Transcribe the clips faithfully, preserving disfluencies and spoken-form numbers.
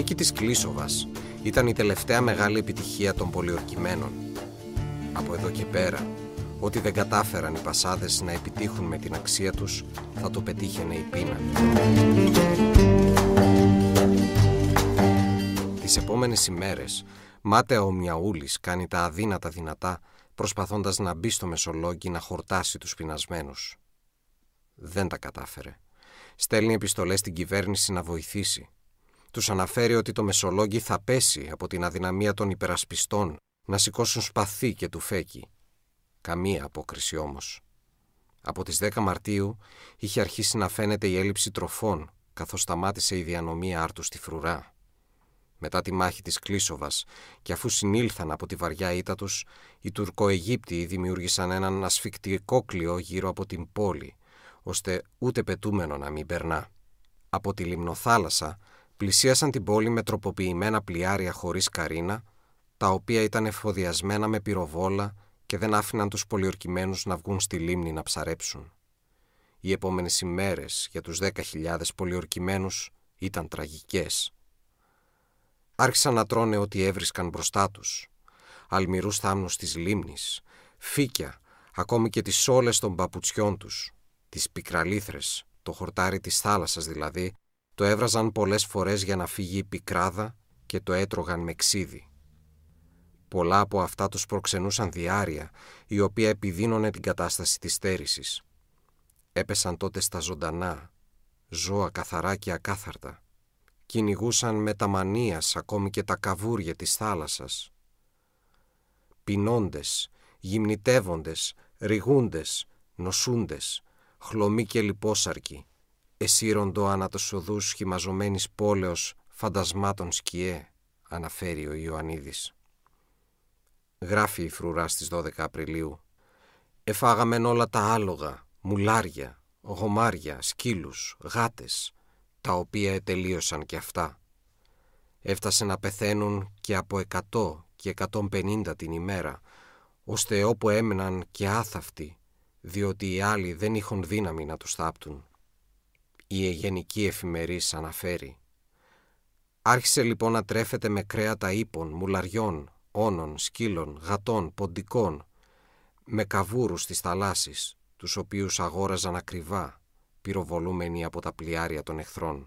νίκη της Κλίσοβας ήταν η τελευταία μεγάλη επιτυχία των πολιορκημένων. Από εδώ και πέρα, ό,τι δεν κατάφεραν οι πασάδες να επιτύχουν με την αξία τους, θα το πετύχαινε η πείνα. Τις επόμενες ημέρες, μάταια ο Μιαούλης κάνει τα αδύνατα δυνατά, προσπαθώντας να μπει στο Μεσολόγγι να χορτάσει τους πεινασμένους. Δεν τα κατάφερε. Στέλνει επιστολές στην κυβέρνηση να βοηθήσει. Τους αναφέρει ότι το Μεσολόγγι θα πέσει από την αδυναμία των υπερασπιστών να σηκώσουν σπαθί και τουφέκι. Καμία απόκριση όμως. Από τις δέκα Μαρτίου είχε αρχίσει να φαίνεται η έλλειψη τροφών, καθώς σταμάτησε η διανομή άρτου στη φρουρά. Μετά τη μάχη της Κλίσοβας και αφού συνήλθαν από τη βαριά ήττα τους, οι Τουρκοαιγύπτιοι δημιούργησαν έναν ασφικτικόκλιο γύρω από την πόλη, ώστε ούτε πετούμενο να μην περνά. Από τη λιμνοθάλασσα πλησίασαν την πόλη με τροποποιημένα πλοιάρια χωρίς καρίνα, τα οποία ήταν εφοδιασμένα με πυροβόλα και δεν άφηναν τους πολιορκημένους να βγουν στη λίμνη να ψαρέψουν. Οι επόμενες ημέρες για τους δέκα χιλιάδες πολιορκημένους ήταν τραγικές. Άρχισαν να τρώνε ό,τι έβρισκαν μπροστά τους. Αλμυρούς θάμνους της λίμνης, φύκια, ακόμη και τις σόλες των παπουτσιών τους, τις πικραλήθρες, το χορτάρι της θάλασσας δηλαδή, το έβραζαν πολλές φορές για να φύγει η πικράδα και το έτρωγαν με ξύδι. Πολλά από αυτά τους προξενούσαν διάρρεια, η οποία επιδίνωνε την κατάσταση της στέρησης. Έπεσαν τότε στα ζωντανά, ζώα καθαρά και ακάθαρτα. Κυνηγούσαν με τα μανίας ακόμη και τα καβούρια της θάλασσας. Πεινώντες, γυμνητεύοντες, ρηγούντες, νοσούντες, χλωμοί και λιπόσαρκοι, εσύροντο ανά τους οδούς σχημαζομένης πόλεως φαντασμάτων σκιέ, αναφέρει ο Ιωαννίδης. Γράφει η φρουρά στις δώδεκα Απριλίου. «Εφάγαμεν όλα τα άλογα, μουλάρια, γομάρια, σκύλους, γάτες, τα οποία ετελείωσαν και αυτά. Έφτασε να πεθαίνουν και από εκατό και εκατόν πενήντα την ημέρα, ώστε όπου έμεναν και άθαυτοι, διότι οι άλλοι δεν είχαν δύναμη να τους θάπτουν». Η Αιγενική Εφημερής αναφέρει. Άρχισε λοιπόν να τρέφεται με κρέατα ύπων, μουλαριών, όνων, σκύλων, γατών, ποντικών, με καβούρους στις θαλάσσης, τους οποίους αγόραζαν ακριβά, πυροβολούμενοι από τα πλοιάρια των εχθρών.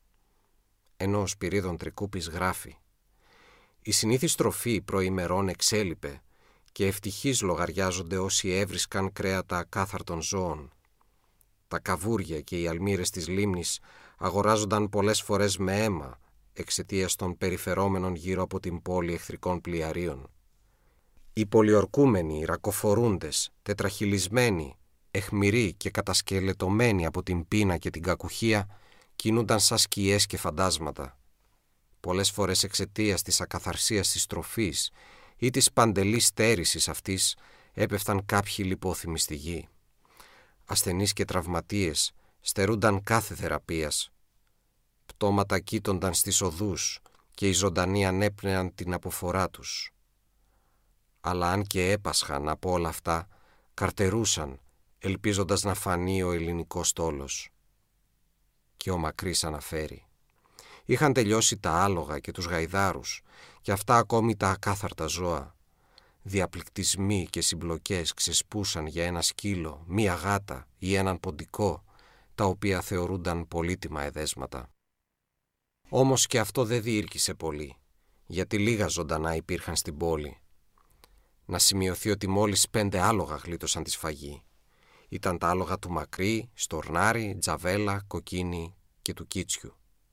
Ενώ ο Σπυρίδων Τρικούπης γράφει «Η συνήθις τροφή προημερών εξέλιπε και ευτυχείς λογαριάζονται όσοι έβρισκαν κρέατα ακάθαρτων ζώων. Τα καβούρια και οι αλμύρες της λίμνης αγοράζονταν πολλές φορές με αίμα εξαιτίας των περιφερόμενων γύρω από την πόλη εχθρικών πλοιαρίων. Οι πολιορκούμενοι, ρακοφορούντες, τετραχυλισμένοι, αιχμηροί και κατασκελετωμένοι από την πείνα και την κακουχία, κινούνταν σαν σκιές και φαντάσματα. Πολλές φορές εξαιτίας της ακαθαρσίας της τροφής ή της παντελής στέρησης αυτής έπεφταν κάποιοι λιπόθυμοι στη γη. Ασθενείς και τραυματίες στερούνταν κάθε θεραπείας. Πτώματα κοίτονταν στις οδούς και οι ζωντανοί ανέπνεαν την αποφορά τους. Αλλά αν και έπασχαν από όλα αυτά, καρτερούσαν, ελπίζοντας να φανεί ο ελληνικός στόλος. Και ο Μακρύς αναφέρει. Είχαν τελειώσει τα άλογα και τους γαϊδάρους και αυτά ακόμη τα ακάθαρτα ζώα. Διαπληκτισμοί και συμπλοκές ξεσπούσαν για ένα σκύλο, μία γάτα ή έναν ποντικό, τα οποία θεωρούνταν πολύτιμα εδέσματα. Όμως και αυτό δεν διήρκησε πολύ, γιατί λίγα ζωντανά υπήρχαν στην πόλη. Να σημειωθεί ότι μόλις πέντε άλογα γλίτωσαν τη σφαγή. Ήταν τα άλογα του Μακρύ, Στορνάρη, Τζαβέλα, Κοκκίνη και του Κίτσιου.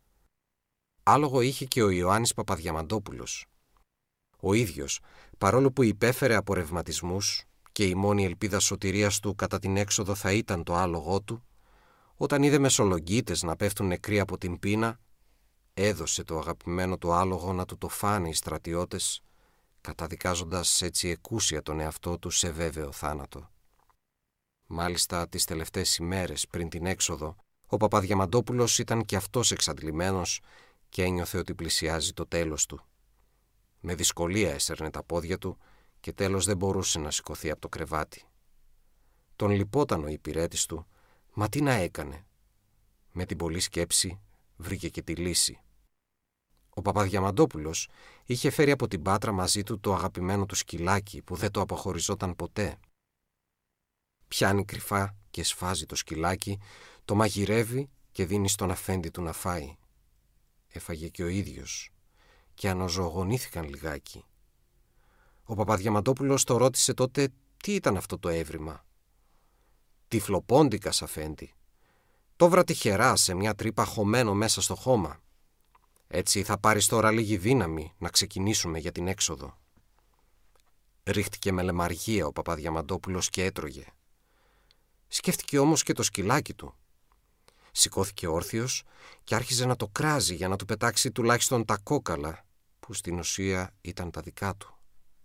Άλογο είχε και ο Ιωάννης Παπαδιαμαντόπουλος. Ο ίδιος, παρόλο που υπέφερε από ρευματισμούς και η μόνη ελπίδα σωτηρίας του κατά την έξοδο θα ήταν το άλογό του, όταν είδε μεσολογγίτες να πέφτουν νεκροί από την πείνα, έδωσε το αγαπημένο του άλογο να του το φάνε οι στρατιώτες, καταδικάζοντας έτσι εκούσια τον εαυτό του σε βέβαιο θάνατο. Μάλιστα τις τελευταίες ημέρες πριν την έξοδο, ο Παπαδιαμαντόπουλος ήταν και αυτός εξαντλημένος και ένιωθε ότι πλησιάζει το τέλος του. Με δυσκολία έσερνε τα πόδια του και τέλος δεν μπορούσε να σηκωθεί από το κρεβάτι. Τον λυπόταν ο υπηρέτης του, μα τι να έκανε. Με την πολλή σκέψη βρήκε και τη λύση. Ο Παπαδιαμαντόπουλος είχε φέρει από την Πάτρα μαζί του το αγαπημένο του σκυλάκι που δεν το αποχωριζόταν ποτέ. Πιάνει κρυφά και σφάζει το σκυλάκι, το μαγειρεύει και δίνει στον αφέντη του να φάει. Έφαγε και ο ίδιος και αναζωογονήθηκαν λιγάκι. Ο Παπαδιαμαντόπουλος το ρώτησε τότε τι ήταν αυτό το έβριμα. «Τυφλοπόντικας, αφέντη. Το βρα τυχερά σε μια τρύπα χωμένο μέσα στο χώμα. Έτσι θα πάρεις τώρα λίγη δύναμη να ξεκινήσουμε για την έξοδο». Ρίχτηκε με λεμαργία ο Παπαδιαμαντόπουλος και έτρωγε. Σκέφτηκε όμως και το σκυλάκι του. Σηκώθηκε όρθιος και άρχιζε να το κράζει για να του πετάξει τουλάχιστον τα κόκαλα, που στην ουσία ήταν τα δικά του.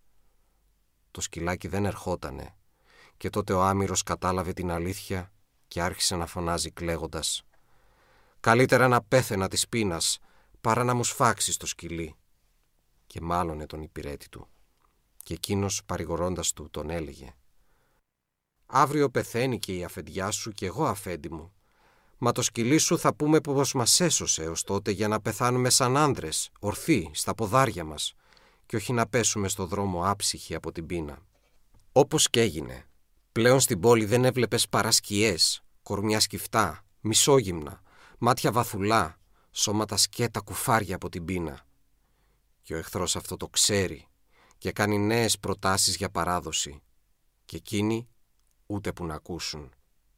Το σκυλάκι δεν ερχότανε και τότε ο Άμυρος κατάλαβε την αλήθεια και άρχισε να φωνάζει κλαίγοντας: «Καλύτερα να πέθαινα της πείνας παρά να μου σφάξεις το σκυλί». Και μάλωνε τον υπηρέτη του και εκείνος παρηγορώντας του τον έλεγε: «Αύριο πεθαίνει και η αφεντιά σου και εγώ, αφέντη μου. Μα το σκυλί σου θα πούμε πως μας έσωσε ως τότε για να πεθάνουμε σαν άνδρες, ορθοί, στα ποδάρια μας και όχι να πέσουμε στο δρόμο άψυχοι από την πείνα». Όπως κι έγινε. Πλέον στην πόλη δεν έβλεπες παρά σκιές, κορμιά σκυφτά, μισόγυμνα, μάτια βαθουλά, σώματα σκέτα κουφάρια από την πείνα. Και ο εχθρός αυτό το ξέρει και κάνει νέες προτάσεις για παράδοση. Και εκείνοι ούτε που να ακούσουν.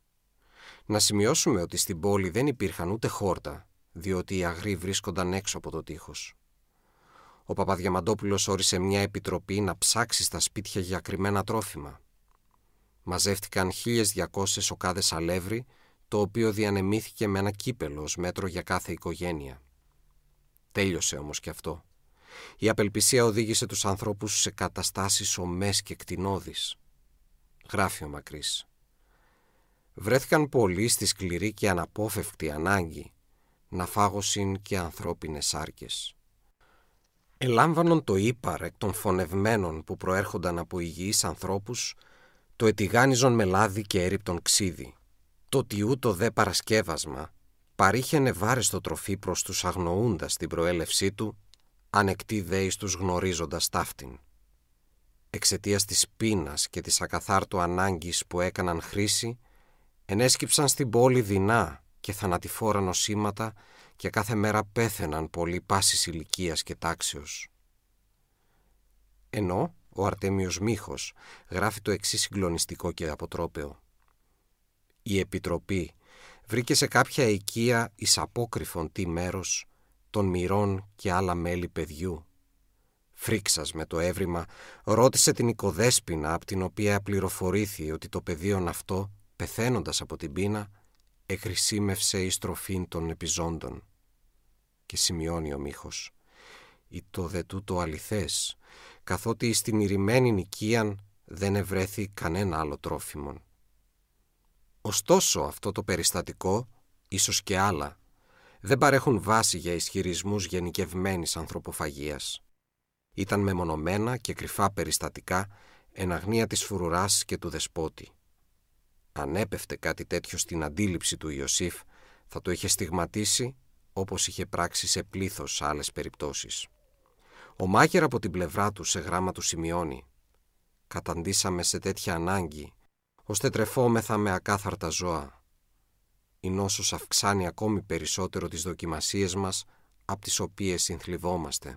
Να σημειώσουμε ότι στην πόλη δεν υπήρχαν ούτε χόρτα, διότι οι αγροί βρίσκονταν έξω από το τείχος. Ο Παπαδιαμαντόπουλος όρισε μια επιτροπή να ψάξει στα σπίτια για κρυμμένα τρόφιμα. Μαζεύτηκαν χίλιες διακόσιες οκάδες αλεύρι, το οποίο διανεμήθηκε με ένα κύπελο ως μέτρο για κάθε οικογένεια. Τέλειωσε όμως και αυτό. Η απελπισία οδήγησε τους ανθρώπους σε καταστάσεις ομές και κτηνώδεις. Γράφει ο Μακρύς: «Βρέθηκαν πολλοί στη σκληρή και αναπόφευκτη ανάγκη να φάγωσιν και ανθρώπινες σάρκες. Ελάμβανον το ύπαρ εκ των φωνευμένων που προέρχονταν από υγιείς ανθρώπους, το ετιγάνιζον με λάδι και έριπτον ξύδι. Το τιούτο δε παρασκεύασμα παρήχαινε βάρεστο τροφή προς τους αγνοούντας την προέλευσή του, ανεκτή δε εις τους γνωρίζοντας ταύτην. Εξαιτίας της πείνας και της ακαθάρτου ανάγκης που έκαναν χρήση, ενέσκυψαν στην πόλη δεινά και θανατηφόρα νοσήματα και κάθε μέρα πέθαιναν πολλοί πάσης ηλικίας και τάξεως». Ενώ ο Αρτέμιος Μίχος γράφει το εξής συγκλονιστικό και αποτρόπαιο: «Η Επιτροπή βρήκε σε κάποια οικία εις απόκρυφον τι μέρος των μυρών και άλλα μέλη παιδιού. Φρίξας με το έβριμα ρώτησε την οικοδέσποινα, απ' την οποία πληροφορήθη ότι το παιδίον αυτό, πεθαίνοντας από την πείνα, εχρησίμευσε εις τροφήν των επιζώντων». Και σημειώνει ο Μίχος: «Ή το δε τούτο αληθές, καθότι στην ηρημένη νοικίαν δεν ευρέθη κανένα άλλο τρόφιμον». Ωστόσο αυτό το περιστατικό, ίσως και άλλα, δεν παρέχουν βάση για ισχυρισμούς γενικευμένης ανθρωποφαγίας. Ήταν μεμονωμένα και κρυφά περιστατικά εν αγνία της φρουράς και του δεσπότη. Αν έπεφτε κάτι τέτοιο στην αντίληψη του Ιωσήφ, θα το είχε στιγματίσει όπως είχε πράξει σε πλήθος άλλες περιπτώσεις. Ο Μάγερ από την πλευρά του σε γράμμα του σημειώνει: «Καταντήσαμε σε τέτοια ανάγκη, ώστε τρεφόμεθα με ακάθαρτα ζώα. Η νόσος αυξάνει ακόμη περισσότερο τις δοκιμασίες μας, από τις οποίες συνθλιβόμαστε.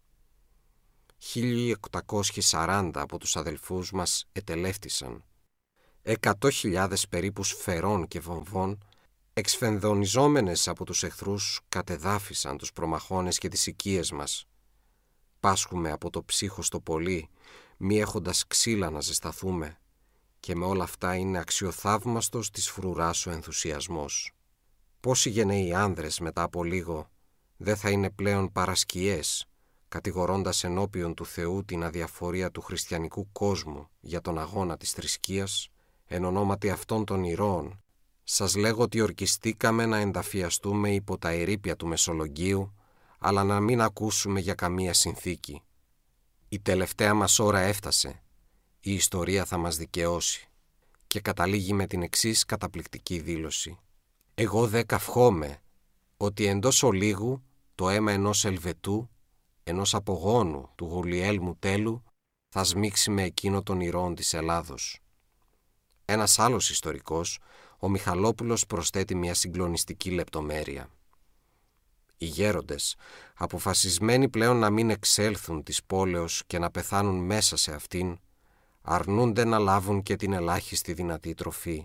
χίλια οκτακόσιοι σαράντα από τους αδελφούς μας ετελεύτησαν. Εκατό χιλιάδες περίπου σφαιρών και βομβών, εξφενδονιζόμενες από τους εχθρούς, κατεδάφισαν τους προμαχώνες και τις οικίες μας. Πάσχουμε από το ψύχος το πολύ, μη έχοντας ξύλα να ζεσταθούμε, και με όλα αυτά είναι αξιοθαύμαστος της φρουράς ο ενθουσιασμός. Πόσοι γενναίοι άνδρες μετά από λίγο δεν θα είναι πλέον παρασκιές, κατηγορώντας ενώπιον του Θεού την αδιαφορία του χριστιανικού κόσμου για τον αγώνα της θρησκείας, εν ονόματι αυτών των ηρώων. Σας λέγω ότι ορκιστήκαμε να ενταφιαστούμε υπό τα ερείπια του Μεσολογγίου, αλλά να μην ακούσουμε για καμία συνθήκη. Η τελευταία μας ώρα έφτασε. Η ιστορία θα μας δικαιώσει». Και καταλήγει με την εξής καταπληκτική δήλωση: «Εγώ δε καυχόμαι ότι εντός ολίγου το αίμα ενός Ελβετού, ενός απογόνου του Γουλιέλμου Τέλου, θα σμίξει με εκείνο των ηρώων της Ελλάδος. Ένας άλλος ιστορικός, ο Μιχαλόπουλος, προσθέτει μια συγκλονιστική λεπτομέρεια. Οι γέροντες, αποφασισμένοι πλέον να μην εξέλθουν της πόλεως και να πεθάνουν μέσα σε αυτήν, αρνούνται να λάβουν και την ελάχιστη δυνατή τροφή.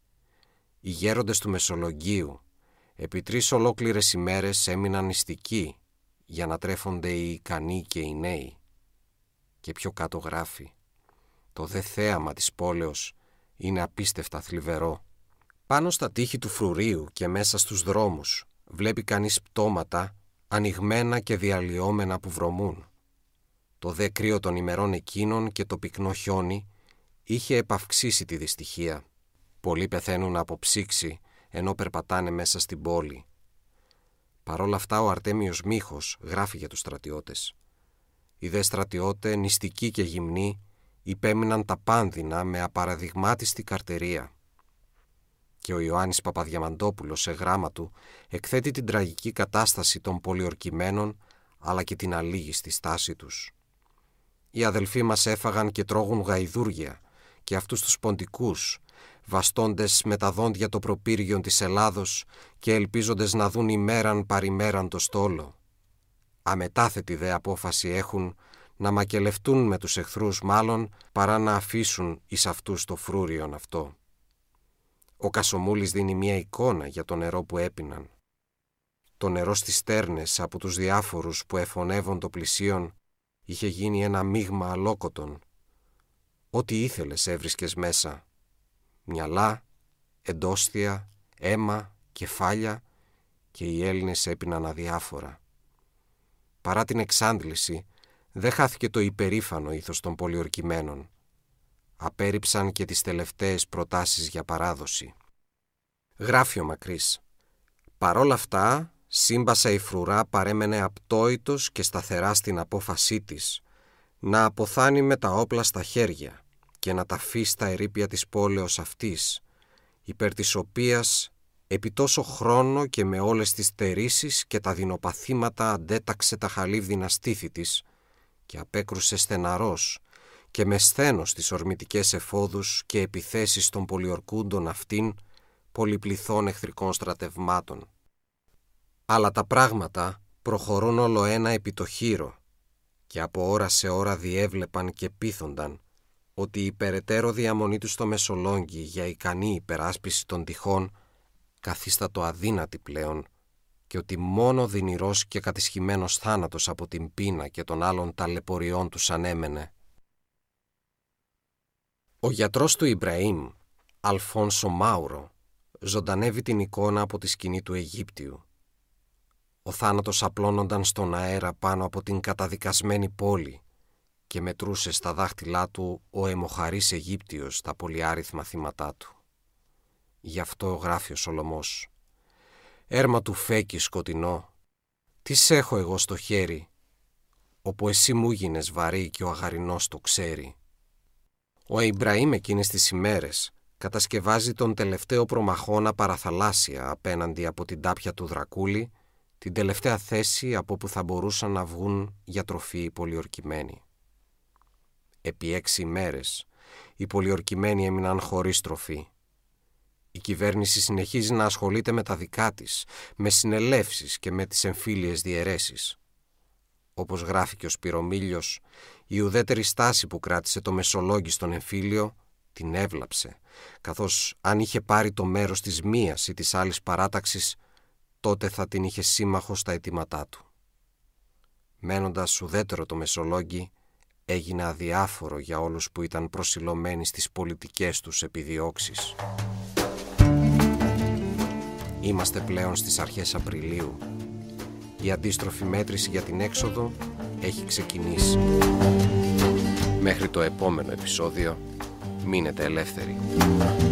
Οι γέροντες του Μεσολογγίου επί τρεις ολόκληρες ημέρες έμειναν νηστικοί για να τρέφονται οι ικανοί και οι νέοι. Και πιο κάτω γράφει: το δε θέαμα της πόλεως είναι απίστευτα θλιβερό. Πάνω στα τείχη του φρουρίου και μέσα στους δρόμους βλέπει κανείς πτώματα ανοιγμένα και διαλυόμενα που βρωμούν. Το δε κρύο των ημερών εκείνων και το πυκνό χιόνι είχε επαυξήσει τη δυστυχία. Πολλοί πεθαίνουν από ψήξη ενώ περπατάνε μέσα στην πόλη. Παρόλα αυτά ο Αρτέμιος Μίχος γράφει για τους στρατιώτες: οι δε στρατιώτε, νηστικοί και γυμνοί, υπέμειναν τα πάνδυνα με απαραδειγμάτιστη καρτερία. Και ο Ιωάννης Παπαδιαμαντόπουλος σε γράμμα του εκθέτει την τραγική κατάσταση των πολιορκημένων αλλά και την αλήγιστη στάση τους. Οι αδελφοί μας έφαγαν και τρώγουν γαϊδούρια και αυτούς τους ποντικούς, βαστώντες με τα δόντια το προπύργιον της Ελλάδος και ελπίζοντες να δουν ημέραν παρημέραν το στόλο. Αμετάθετη δε απόφαση έχουν να μακελευτούν με τους εχθρούς μάλλον παρά να αφήσουν εις αυτούς το φρούριον αυτό. Ο Κασομούλης δίνει μία εικόνα για το νερό που έπιναν. Το νερό στις στέρνες από τους διάφορους που εφωνεύουν το πλησίον είχε γίνει ένα μείγμα αλόκοτον. Ό,τι ήθελες έβρισκες μέσα. Μυαλά, εντόστια, αίμα, κεφάλια, και οι Έλληνες έπιναν αδιάφορα. Παρά την εξάντληση, δεν χάθηκε το υπερήφανο ήθος των πολιορκημένων. Απέρριψαν και τις τελευταίες προτάσεις για παράδοση. Γράφει ο Μακρύς: παρόλα αυτά, σύμπασα η φρουρά παρέμενε απτόητος και σταθερά στην απόφασή της να αποθάνει με τα όπλα στα χέρια και να ταφεί στα ερείπια της πόλεως αυτής, υπέρ της οποίας επί τόσο χρόνο και με όλες τις στερήσεις και τα δεινοπαθήματα αντέταξε τα χαλίβδινα στήθη της και απέκρουσε στεναρός και με σθένος τις ορμητικές εφόδους και επιθέσεις των πολιορκούντων αυτήν πολυπληθών εχθρικών στρατευμάτων. Αλλά τα πράγματα προχωρούν όλο ένα επί το χείρο και από ώρα σε ώρα διέβλεπαν και πείθονταν ότι η περαιτέρω διαμονή του στο Μεσολόγγι για ικανή υπεράσπιση των τυχών καθίστατο αδύνατη πλέον και ότι μόνο δυνηρός και κατησχημένος θάνατος από την πείνα και των άλλων ταλαιπωριών τους ανέμενε. Ο γιατρός του Ιμπραήμ, Αλφόνσο Μάουρο, ζωντανεύει την εικόνα από τη σκηνή του Αιγύπτιου. Ο θάνατος απλώνονταν στον αέρα πάνω από την καταδικασμένη πόλη και μετρούσε στα δάχτυλά του ο αιμοχαρής Αιγύπτιος τα πολυάριθμα θύματά του. Γι' αυτό γράφει ο Σολομός: «Έρμα του φέκι σκοτεινό, τι σ' έχω εγώ στο χέρι, όπου εσύ μου γίνες βαρύ και ο αγαρινός το ξέρει». Ο Ιμπραήμ εκείνες τις ημέρες κατασκευάζει τον τελευταίο προμαχώνα παραθαλάσσια απέναντι από την τάπια του Δρακούλη, την τελευταία θέση από που θα μπορούσαν να βγουν για τροφή οι πολιορκημένοι. Επί έξι ημέρες οι πολιορκημένοι έμειναν χωρίς τροφή. Η κυβέρνηση συνεχίζει να ασχολείται με τα δικά της, με συνελεύσεις και με τις εμφύλιες διαιρέσεις. Όπως γράφει και ο Σπυρομήλιος, η ουδέτερη στάση που κράτησε το Μεσολόγγι στον εμφύλιο την έβλαψε, καθώς αν είχε πάρει το μέρος της μίας ή της άλλης παράταξης, τότε θα την είχε σύμμαχο στα αιτήματά του. Μένοντας ουδέτερο το Μεσολόγγι, έγινε αδιάφορο για όλους που ήταν προσιλωμένοι στις πολιτικές τους επιδιώξεις. Είμαστε πλέον στις αρχές Απριλίου. Η αντίστροφη μέτρηση για την έξοδο έχει ξεκινήσει. Μέχρι το επόμενο επεισόδιο, μείνετε ελεύθεροι.